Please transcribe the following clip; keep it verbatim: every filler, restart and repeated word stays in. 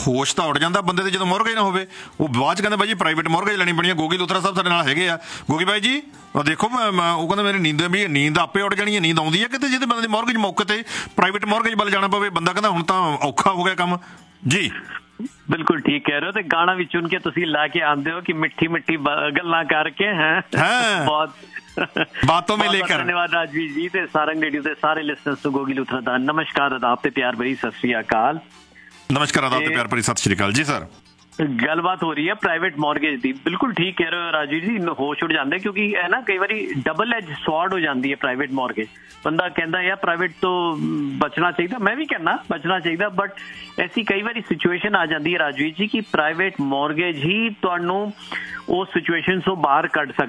ਹੋਸ਼ ਤਾਂ ਉੱਡ ਜਾਂਦਾ ਬੰਦੇ ਦੇ ਜਦੋਂ ਮੋਰਗੇਜ ਨਾ ਹੋਵੇ। ਉਹ ਬਾਅਦ 'ਚ ਕਹਿੰਦਾ ਬਾਈ ਜੀ ਪ੍ਰਾਈਵੇਟ ਮੋਰਗੇਜ ਲੈਣੀ ਪੈਣੀ ਹੈ। ਗੋਗੀ ਲੂਥਰਾ ਸਾਹਿਬ ਸਾਡੇ ਨਾਲ ਹੈਗੇ ਆ। ਗੋਗੀ ਬਾਈ ਜੀ ਉਹ ਦੇਖੋ, ਉਹ ਕਹਿੰਦਾ ਮੇਰੀ ਨੀਂਦ ਵੀ ਨੀਂਦ ਆਪੇ ਉੱਡ ਜਾਣੀ ਹੈ। ਨੀਂਦ ਆਉਂਦੀ ਹੈ ਕਿਤੇ ਜਿਹਦੇ ਬੰਦੇ ਦੀ ਮੋਰਗੇਜ ਮੌਕੇ 'ਤੇ ਪ੍ਰਾਈਵੇਟ ਮੋਰਗੇਜ ਵੱਲ ਜਾਣਾ ਪਵੇ। ਬੰਦਾ ਕਹਿੰਦਾ ਹੁਣ ਤਾਂ ਔਖਾ ਹੋ ਗਿਆ ਕੰਮ ਜੀ। ਬਿਲਕੁਲ ਠੀਕ ਕਹਿ ਰਹੇ ਹੋ। ਤੇ ਗਾਣਾ ਵੀ ਚੁਣ ਕੇ ਤੁਸੀਂ ਲਾ ਕੇ ਆਉਂਦੇ ਹੋ ਕਿ ਮਿੱਠੀ ਮਿੱਠੀ ਗੱਲਾਂ ਕਰਕੇ ਹੈ। ਬਹੁਤ ਬਾਤੋਂ ਮੇਂ ਲੇਕਰ ਧੰਨਵਾਦ ਰਾਜਵੀਰ ਜੀ ਤੇ ਸਾਰੰਗ ਰੇਡੀਓ ਦੇ ਸਾਰੇ ਲਿਸਨਰਸ ਨੂੰ। ਗੋਗੀ ਲੂਥਰਾ ਦਾ ਨਮਸਕਾਰ, ਆਦਾਬ ਤੇ ਪਿਆਰ ਭਰੀ ਸਤਿ ਸ੍ਰੀ ਅਕਾਲ। ਨਮਸਕਾਰ, ਆਦਾਬ ਤੇ ਪਿਆਰ ਭਰੀ ਸਤਿ ਸ੍ਰੀ ਅਕਾਲ ਜੀ। ਸਰ ਗੱਲਬਾਤ ਹੋ ਰਹੀ ਹੈ ਪ੍ਰਾਈਵੇਟ ਮੋਰਗੇਜ ਦੀ। ਬਿਲਕੁਲ ਠੀਕ ਕਹਿ ਰਹੇ ਹੋ ਰਾਜਵੀਰ ਜੀ, ਹੋਸ਼ ਉੱਡ ਜਾਂਦੇ ਕਿਉਂਕਿ ਹੈ ਨਾ ਕਈ ਵਾਰੀ ਡਬਲ ਐਜ ਸਵਾਰਡ ਹੋ ਜਾਂਦੀ ਹੈ ਪ੍ਰਾਈਵੇਟ ਮੋਰਗੇਜ। ਬੰਦਾ ਕਹਿੰਦਾ ਯਾਰ ਪ੍ਰਾਈਵੇਟ ਤੋਂ ਬਚਣਾ ਚਾਹੀਦਾ, ਮੈਂ ਵੀ ਕਹਿੰਦਾ ਬਚਣਾ ਚਾਹੀਦਾ, ਬਟ ਐਸੀ ਕਈ ਵਾਰੀ ਸਿਚੁਏਸ਼ਨ ਆ ਜਾਂਦੀ ਹੈ ਰਾਜਵੀਰ ਜੀ ਕਿ ਪ੍ਰਾਈਵੇਟ ਮੋਰਗੇਜ ਹੀ ਤੁਹਾਨੂੰ ਉਸ ਸਿਚੁਏਸ਼ਨ ਤੋਂ ਬਾਹਰ ਕੱਢ ਸਕਦੀ